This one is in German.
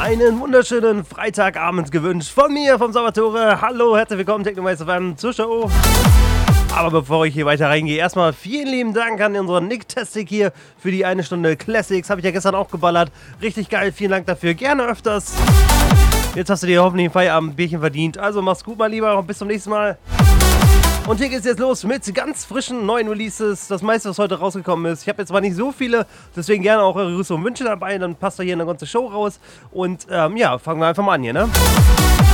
Einen wunderschönen Freitagabend gewünscht von mir, vom Salvatore. Hallo, herzlich willkommen, Technomeister FM zur Show. Aber bevor ich hier weiter reingehe, erstmal vielen lieben Dank an unseren Nick Testic hier für die 1 Stunde Classics. Habe ich ja gestern auch geballert. Richtig geil, vielen Dank dafür. Gerne öfters. Jetzt hast du dir hoffentlich ein Feierabendbierchen verdient. Also mach's gut, mein Lieber, und bis zum nächsten Mal. Und hier geht's jetzt los mit ganz frischen neuen Releases. Das meiste, was heute rausgekommen ist. Ich habe jetzt zwar nicht so viele, deswegen gerne auch eure Grüße und Wünsche dabei. Dann passt da hier eine ganze Show raus. Und ja, fangen wir einfach mal an hier, ne?